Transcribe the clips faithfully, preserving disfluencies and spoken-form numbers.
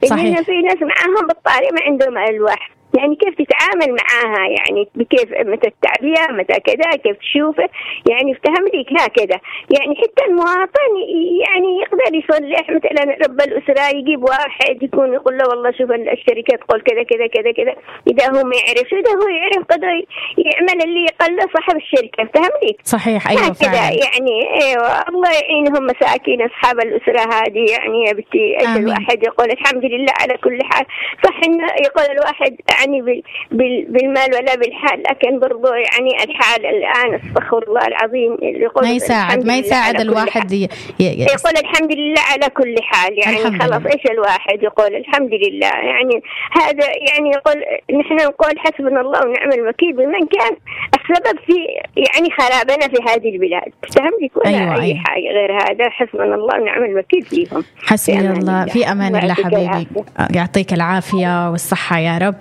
لأن في ناس معاهم بالطاري ما عندهم ألواح، يعني كيف تتعامل معاها، يعني بكيف متى التعبئة متى كذا كيف تشوفه، يعني افتهم لك هكذا. يعني حتى المواطن يعني يقدر يصلح، مثلا رب الأسرة يجيب واحد يكون يقول له والله شوف الشركة تقول كذا كذا كذا كذا، إذا هو ما يعرف إذا هو يعرف قدر يعمل اللي يقل صاحب الشركة، افتهم لك. صحيح أيوة فعلا. يعني أيوة الله يعينهم مساكين أصحاب الأسرة هذه. يعني يا بنتي إيش الواحد يقول الحمد لله على كل حال. صح إنه يقول الواحد يعني بالمال ولا بالحال، لكن برضو يعني الحال الآن استغفر الله العظيم يقول ما يساعد ما يساعد الواحد ي... ي... يقول الحمد لله على كل حال. يعني خلاص إيش الواحد يقول الحمد لله. يعني هذا يعني يقول نحن نقول حسبنا الله ونعم الوكيل بمن كان السبب في يعني خرابنا في هذه البلاد. فهمتك ولا أيوة أي أيوة. حاجة غير هذا. حسبنا الله ونعم الوكيل فيهم. حسبي الله, الله في أمان الله حبيبي، يعطيك العافية والصحة يا رب.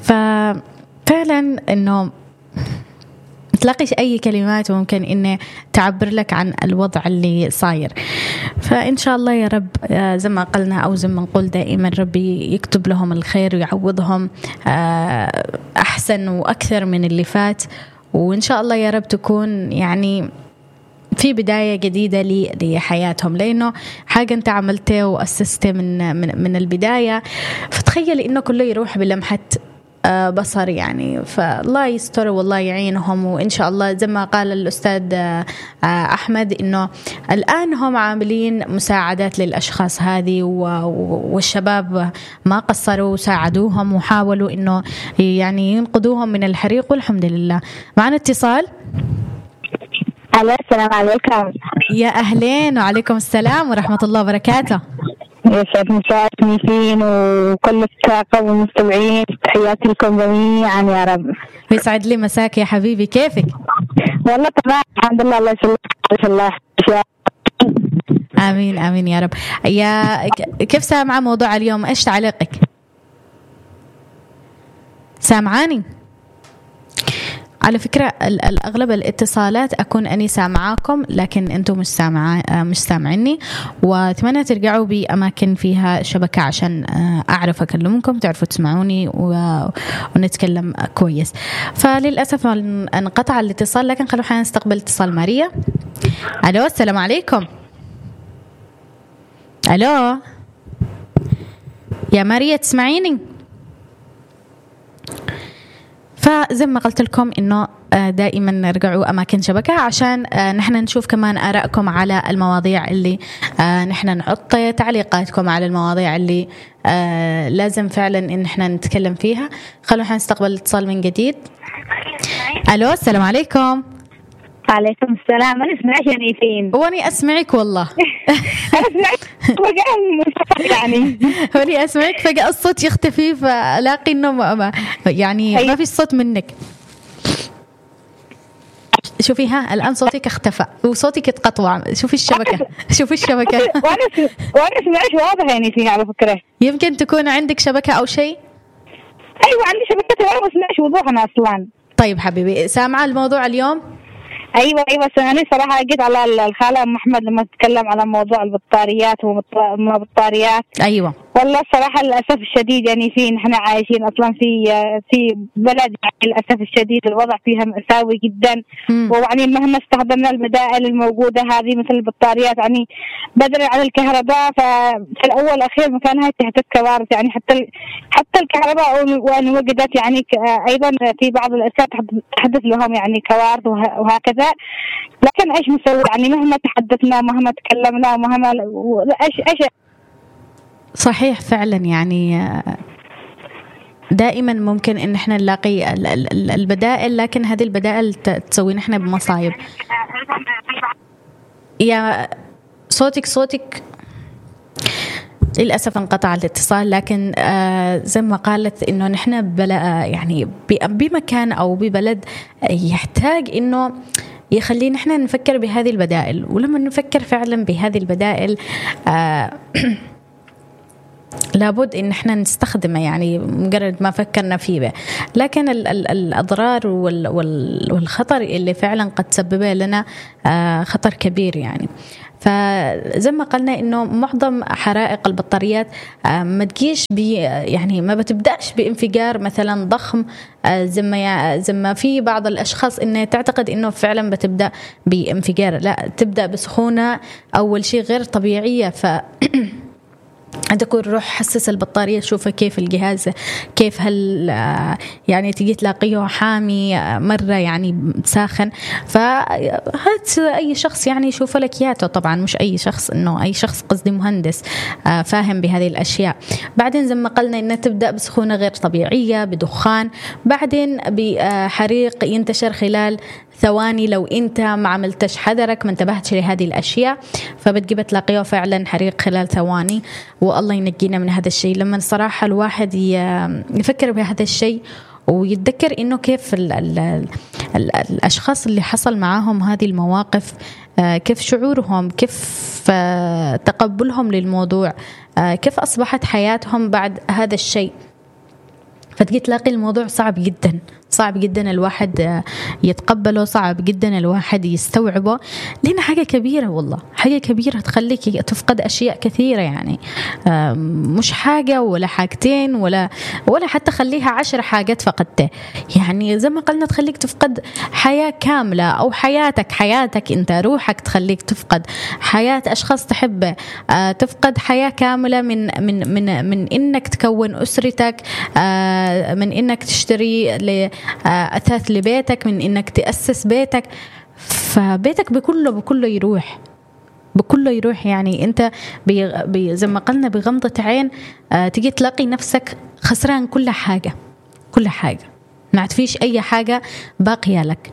ففعلا إنه تلاقيش أي كلمات ممكن إنه تعبر لك عن الوضع اللي صاير. فإن شاء الله يا رب زي ما قلنا أو زي ما نقول دائما ربي يكتب لهم الخير ويعوضهم أحسن وأكثر من اللي فات. وإن شاء الله يا رب تكون يعني في بداية جديدة لحياتهم، لأنه حاجة أنت عملته وأسسته من من من البداية، فتخيل إنه كله يروح بلمحة بصر يعني. فالله يستر والله يعينهم. وإن شاء الله زي ما قال الأستاذ أحمد إنه الآن هم عاملين مساعدات للأشخاص هذه، والشباب ما قصروا وساعدوهم وحاولوا إنه يعني ينقذوهم من الحريق، والحمد لله. معنا اتصال. الو السلام عليكم. يا أهلين وعليكم السلام ورحمة الله وبركاته. يسعد مساءكم ميسين وكل الطاقم والمستمعين، تحياتي لكم جميعا يا رب. يسعد لي مساك يا حبيبي، كيفك؟ والله تمام الحمد لله. الله يسلمك. الله آمين آمين يا رب. يا كيف سامعة موضوع اليوم؟ إيش تعليقك؟ سامعاني؟ على فكرة الأغلب الاتصالات أكون أني سامعاكم لكن أنتم مش سامع مش سامعني، وأتمنى ترجعوا بأماكن فيها شبكة عشان أعرف أكلمكم تعرفوا تسمعوني ونتكلم كويس. فللأسف انقطع الاتصال، لكن خلونا حين نستقبل اتصال ماريا. ألو السلام عليكم. ألو يا ماريا تسمعيني؟ فزي ما قلت لكم إنه دائما نرجعوا أماكن شبكة عشان نحن نشوف كمان آرائكم على المواضيع اللي نحن نحط تعليقاتكم على المواضيع اللي لازم فعلا إن نحن نتكلم فيها. خلونا نستقبل الاتصال من جديد. ألو السلام عليكم. عليكم السلام. أنا أسمعك يا نيفين. وأني أسمعك والله. أنا أسمعك فجأة يعني. وأني أسمعك فجأة الصوت يختفي، فلاقي إنه ما يعني ما في صوت منك. شوفي ها الآن صوتك اختفى وصوتك اتقطع. شوفي الشبكة شوفي الشبكة. وأنا وأنا أسمعك واضح يعني فيها على فكرة. يمكن تكون عندك شبكة أو شيء. أيوة عندي شبكة وأنا أسمعك وضوح أنا أصلاً. طيب حبيبي سامعة الموضوع اليوم؟ ايوه ايوه سامعني. صراحه جيت على الخاله ام احمد لما تتكلم على موضوع البطاريات وما بطاريات. ايوه والله الصراحه للاسف الشديد يعني في نحن عايشين اصلا في في بلد يعني للاسف الشديد الوضع فيها مأساوي جدا. ويعني مهما استخدمنا البدائل الموجوده هذه مثل البطاريات يعني بدلا عن الكهرباء، ففي الاول والاخير مكانها تحدث كوارث يعني. حتى حتى الكهرباء وان وجدت يعني ايضا في بعض الاشياء تحدث لهم يعني كوارث وهكذا. لكن ايش نسوي يعني مهما تحدثنا مهما تكلمنا ومهما ايش ايش صحيح فعلا يعني دائما ممكن ان احنا نلاقي البدائل، لكن هذه البدائل تسوي نحن بمصايب. يا صوتك صوتك للأسف انقطع الاتصال، لكن آه زي ما قالت إنه نحن بلا يعني بمكان أو ببلد يحتاج إنه يخلي نحن نفكر بهذه البدائل. ولما نفكر فعلا بهذه البدائل آه لابد إن احنا نستخدمه يعني مجرد ما فكرنا فيه. لكن ال ال الأضرار وال وال والخطر اللي فعلا قد تسببه لنا آه خطر كبير يعني. فزي ما قلنا إنه معظم حرائق البطاريات ما تجيش بي يعني ما بتبدأش بانفجار مثلا ضخم زي ما زي ما في بعض الأشخاص إنه تعتقد إنه فعلا بتبدأ بانفجار، لا، تبدأ بسخونة أول شيء غير طبيعية. ف عندك روح حسس البطارية، شوفه كيف الجهاز كيف هل يعني تيجي تلاقيه حامي مرة يعني ساخن. فهات أي شخص يعني يشوف لكياته، طبعا مش أي شخص، إنه أي شخص قصدي مهندس فاهم بهذه الأشياء. بعدين زي ما قلنا إنها تبدأ بسخونة غير طبيعية بدخان، بعدين بحريق ينتشر خلال ثواني لو أنت ما عملتش حذرك ما انتبهتش لهذه الأشياء، فبتجيب تلاقيه فعلا حريق خلال ثواني. والله ينجينا من هذا الشيء. لما صراحة الواحد يفكر بهذا الشيء ويتذكر إنه كيف ال ال ال الأشخاص اللي حصل معاهم هذه المواقف كيف شعورهم، كيف تقبلهم للموضوع، كيف أصبحت حياتهم بعد هذا الشيء. فتجي تلاقي الموضوع صعب جدا، صعب جدا الواحد يتقبله، صعب جدا الواحد يستوعبه، لأن حاجة كبيرة، والله حاجة كبيرة تخليك تفقد أشياء كثيرة. يعني مش حاجة ولا حاجتين ولا ولا حتى خليها عشر حاجات فقدتها، يعني زي ما قلنا تخليك تفقد حياة كاملة، أو حياتك حياتك أنت روحك تخليك تفقد حياة أشخاص تحبه، تفقد حياة كاملة من من من من إنك تكون أسرتك، من إنك تشتري أثاث لبيتك، من إنك تأسس بيتك. فبيتك بكله بكله يروح بكله يروح يعني أنت بي زي ما قلنا بغمضة عين آه تيجي تلاقي نفسك خسران كل حاجة، كل حاجة ما عاد فيش أي حاجة باقية لك.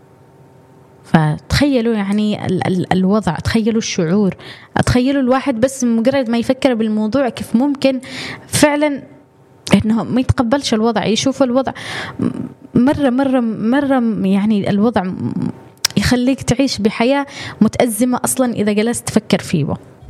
فتخيلوا يعني ال ال الوضع، تخيلوا الشعور، تخيلوا الواحد بس مجرد ما يفكر بالموضوع كيف ممكن فعلا إنه ما يتقبلش الوضع، يشوف الوضع مرة مرة مرة يعني الوضع يخليك تعيش بحياة متأزمة أصلا إذا جلست تفكر فيه.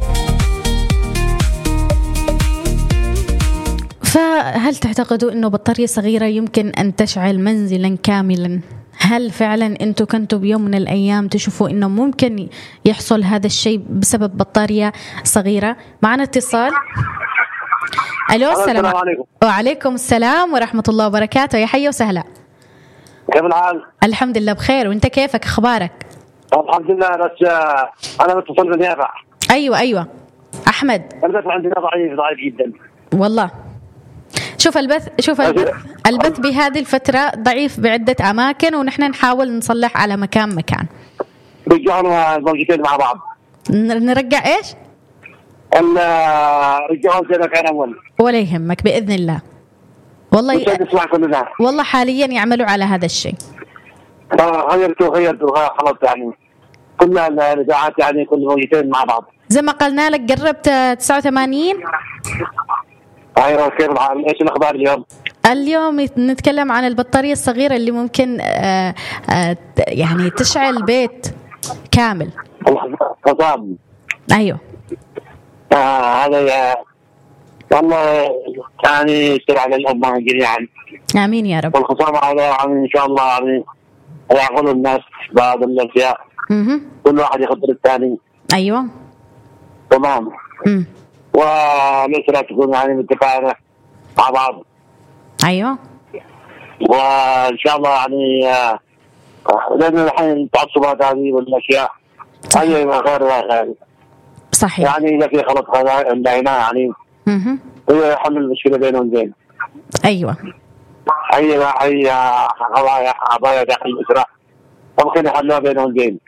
فهل تعتقدوا إنه بطارية صغيرة يمكن أن تشعل منزلا كاملا؟ هل فعلا أنتوا كنتوا بيوم من الأيام تشوفوا إنه ممكن يحصل هذا الشيء بسبب بطارية صغيرة؟ معنا اتصال. ألو، السلام عليكم. وعليكم السلام ورحمة الله وبركاته، يا حي وسهلا. كيف الحال؟ الحمد لله بخير، وانت كيفك؟ اخبارك؟ الحمد لله، بس انا متصل بالنافع. ايوه ايوه احمد. البث عندنا ضعيف ضعيف جدا والله. شوف البث شوف البث, البث بهذه الفترة ضعيف بعدة اماكن، ونحن نحاول نصلح على مكان مكان. رجعوا الموجودين مع بعض. نرجع ايش؟ رجعوا زي ما كان اول. ولا يهمك باذن الله. والله والله حاليا يعملوا على هذا الشيء. غيرتوا غيرتوا خلاص يعني كل الاذاعات يعني كل موجودين مع بعض. زي ما قلنا لك قربت تسعة وثمانين. ايوه، كيف الحال؟ ايش الاخبار اليوم؟ اليوم نتكلم عن البطارية الصغيرة اللي ممكن آآ آآ يعني تشعل بيت كامل. خصام. ايوه. آه هذا والله يعني يستر على الأمة جميعا. آمين يا رب. والخصام على يعني إن شاء الله يعني يعقل الناس بعض الأشياء. اها. كل واحد يقدر الثاني. أيوة. تمام. امم. والأسرة تكون يعني متفاهمة مع بعض. أيوة. وإن شاء الله يعني لأن الحين التعصبات هذه والأشياء هي ما خير ولا خير. صحيح. يعني إذا في خلط هنا يعني. اها. هو يحل المشكلة بينهم زين. أيوة. هي هي قضايا قضايا داخل الأسرة ممكن يحلوها بينهم زين.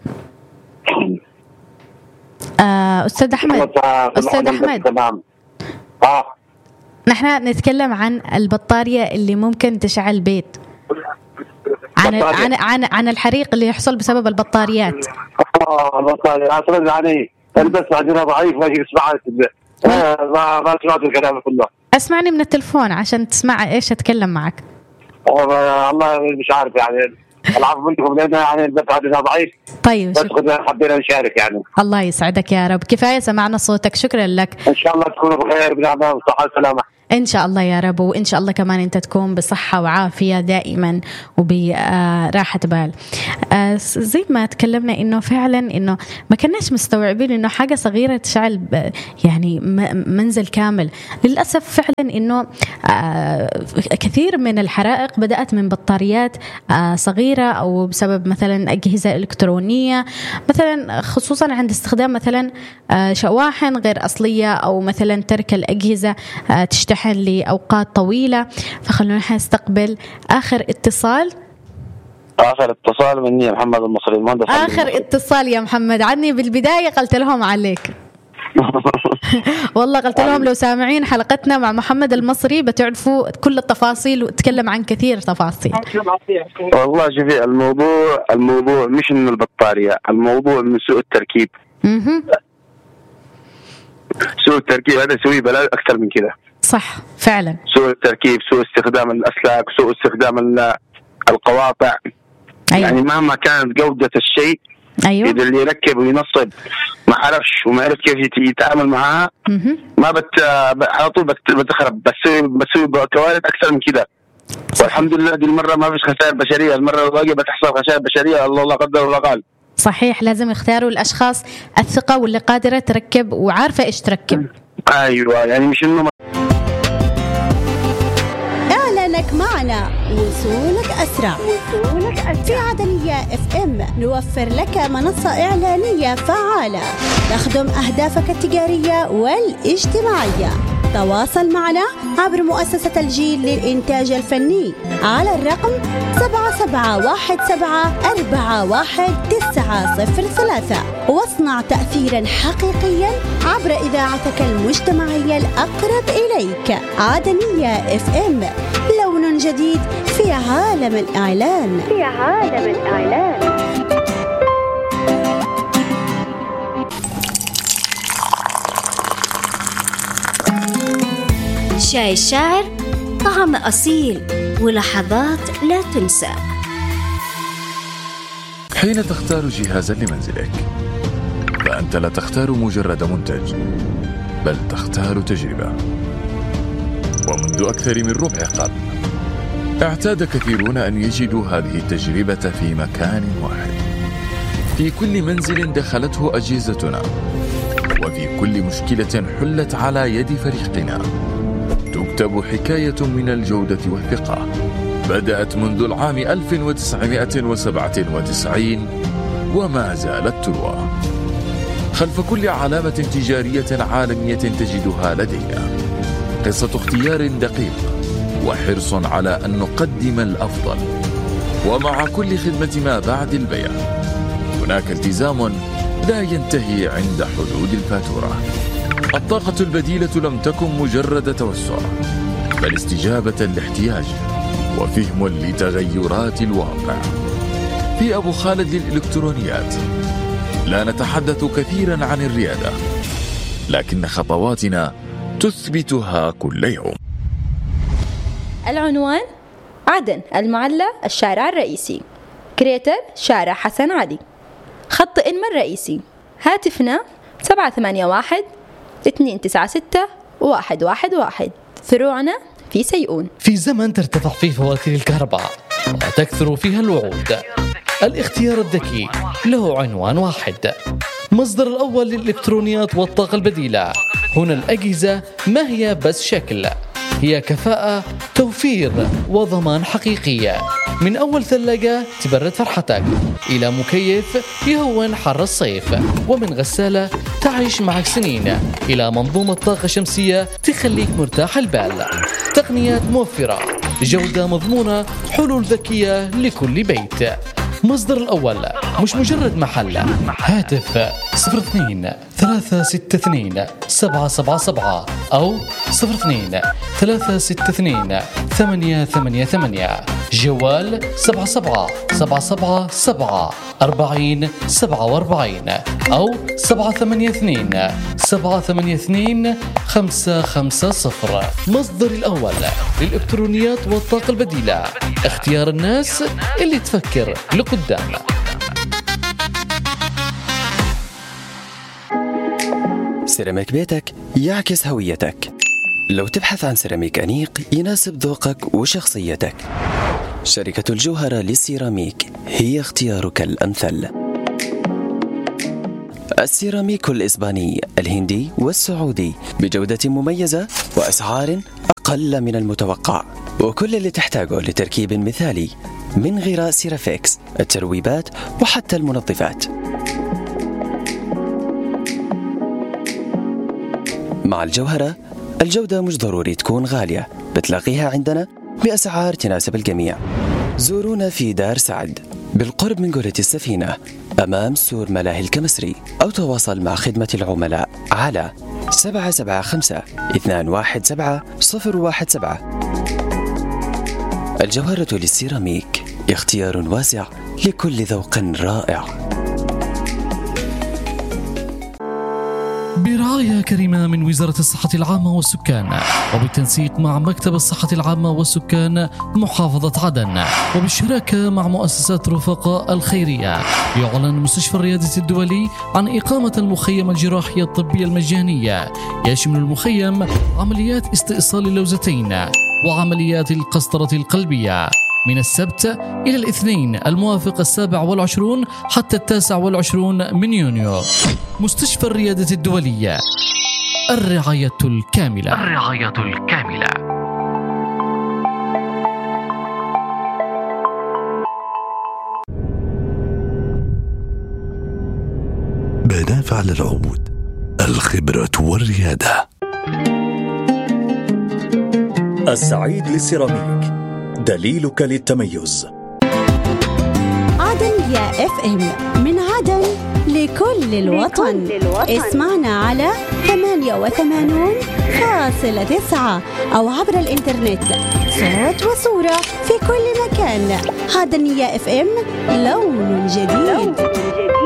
آه أستاذ أحمد. أستاذ أحمد. تمام. آه. نحن نتكلم عن البطارية اللي ممكن تشعل بيت. عن عن عن عن الحريق اللي يحصل بسبب البطاريات. آه البطارية أصلاً يعني البث عندنا ضعيف ما يجي يسمع ما ما سمعت الكلام كله. اسمعني من التلفون عشان تسمع ايش اتكلم معك. والله مش عارف يعني العفو منكم لأن يعني البث عندنا ضعيف. طيب بس كنا حبينا نشارك يعني. الله يسعدك يا رب، كفاية سمعنا صوتك، شكرا لك. إن شاء الله تكونوا بخير بنعمة وصحة وسلامة. إن شاء الله يا رب، وإن شاء الله كمان أنت تكون بصحة وعافية دائما وبراحة بال. زي ما تكلمنا إنه فعلا إنه ما كناش مستوعبين إنه حاجة صغيرة تشعل يعني منزل كامل. للأسف فعلا إنه كثير من الحرائق بدأت من بطاريات صغيرة أو بسبب مثلا أجهزة إلكترونية، مثلا خصوصا عند استخدام مثلا شواحن غير أصلية أو مثلا ترك الأجهزة تشتحن لأوقات طويلة. فخلونا نستقبل آخر اتصال. آخر اتصال مني يا محمد المصري المهندس. آخر اتصال يا محمد، عني بالبداية قلت لهم عليك والله قلت لهم لو سامعين حلقتنا مع محمد المصري بتعرفوا كل التفاصيل وتكلم عن كثير تفاصيل. والله شوفي، الموضوع الموضوع مش من البطارية، الموضوع من سوء التركيب. سوء التركيب هذا سوي بلا أكثر من كده. صح فعلا، سوء التركيب، سوء استخدام الأسلاك، سوء استخدام القواطع. أيوة. يعني مهما كانت جودة الشيء، أيوة. إذا اللي يركب وينصب ما عرفش وما عرف كيف يتعامل معها، ما بت على طول بتخرب، بتسوي بتسوي كوارث أكثر من كده. والحمد لله دي المرة ما فيش خسائر بشرية، المرة الباقية بتحصل خسائر بشرية، الله لا قدر ولا قال. صحيح، لازم يختاروا الأشخاص الثقة واللي قادرة تركب وعارفة إيش تركب. أيوة، يعني مش إنه إعلانك معنا وصولك أسرع. وصولك أسرع. في عدنية اف ام نوفر لك منصة إعلانية فعالة تخدم أهدافك التجارية والاجتماعية. تواصل معنا عبر مؤسسة الجيل للإنتاج الفني على الرقم سبعة سبعة واحد سبعة أربعة واحد تسعة صفر ثلاثة، واصنع تأثيرا حقيقيا عبر إذاعتك المجتمعية الأقرب إليك. عدنية اف ام، لون جديد في عالم الإعلان. في عالم الإعلان. شاي الشاعر، طعم أصيل ولحظات لا تنسى. حين تختار جهازا لمنزلك فأنت لا تختار مجرد منتج، بل تختار تجربة. ومنذ أكثر من ربع قرن اعتاد كثيرون أن يجدوا هذه التجربة في مكان واحد، في كل منزل دخلته أجهزتنا، وفي كل مشكلة حلت على يد فريقنا تكتب حكاية من الجودة والثقة بدأت منذ العام ألف وتسعمائة وسبعة وتسعين وما زالت تروى. خلف كل علامة تجارية عالمية تجدها لدينا قصة اختيار دقيق وحرص على أن نقدم الأفضل. ومع كل خدمة ما بعد البيع هناك التزام لا ينتهي عند حدود الفاتورة. الطاقة البديلة لم تكن مجرد توسع، بل استجابة لاحتياج وفهم لتغيرات الواقع. في أبو خالد للإلكترونيات لا نتحدث كثيرا عن الريادة، لكن خطواتنا تثبتها كل يوم. العنوان: عدن المعلى الشارع الرئيسي. كريتر: شارع حسن علي. خط إنما الرئيسي. هاتفنا سبعة ثمانية واحد اثنين تسعة ستة واحد واحد واحد. فروعنا في سيئون. في زمن ترتفع فيه فواتير الكهرباء وتكثر فيها الوعود، الاختيار الذكي له عنوان واحد، مصدر الأول للإلكترونيات والطاقة البديلة. هنا الأجهزة ما هي بس شكل، هي كفاءة، توفير وضمان حقيقية. من أول ثلاجة تبرد فرحتك إلى مكيف يهون حر الصيف، ومن غسالة تعيش معك سنين إلى منظومة طاقة شمسية تخليك مرتاح البال. تقنيات موفرة، جودة مضمونة، حلول ذكية لكل بيت. مصدر الأول مش مجرد محل. هاتف صفر اثنين ثلاثة ستة اثنين سبعة سبعة سبعة أو صفر اثنين ثلاثة ستة اثنين ثمانية ثمانية ثمانية. جوال سبعة سبعة سبعة سبعة سبعة أربعين سبعة وأربعين أو سبعة ثمانية اثنين سبعة ثمانية اثنين خمسة خمسة صفر. مصدر الأول للإلكترونيات والطاقة البديلة، اختيار الناس اللي تفكر لقدام. سيراميك بيتك يعكس هويتك. لو تبحث عن سيراميك أنيق يناسب ذوقك وشخصيتك، شركة الجوهرة للسيراميك هي اختيارك الأمثل. السيراميك الإسباني، الهندي والسعودي بجودة مميزة وأسعار أقل من المتوقع، وكل اللي تحتاجه لتركيب مثالي من غراء سيرافيكس، الترويبات وحتى المنظفات. مع الجوهرة الجودة مش ضروري تكون غالية، بتلاقيها عندنا بأسعار تناسب الجميع. زورونا في دار سعد بالقرب من قرية السفينة أمام سور ملاهي الكمسري، أو تواصل مع خدمة العملاء على سبعة سبعة خمسة اثنان واحد سبعة صفر واحد سبعة. الجوهرة للسيراميك اختيار واسع لكل ذوق رائع. برعاية كريمة من وزارة الصحة العامة والسكان، وبالتنسيق مع مكتب الصحة العامة والسكان محافظة عدن، وبالشراكة مع مؤسسات رفقاء الخيرية، يعلن مستشفى الريادة الدولي عن إقامة المخيم الجراحي الطبي المجانية. يشمل المخيم عمليات استئصال اللوزتين وعمليات القسطرة القلبية من السبت إلى الاثنين الموافق السابع والعشرون حتى التاسع والعشرون من يونيو. مستشفى الريادة الدولية، الرعاية الكاملة. الرعاية الكاملة. منافع للعود، الخبرة والريادة. السعيد للسيراميك، دليلك للتميز. عدنية اف ام، من عدن لكل الوطن. اسمعنا على ثمانية وثمانين فاصلة تسعة أو عبر الإنترنت، صوت وصورة في كل مكان. عدنية اف ام، لون جديد.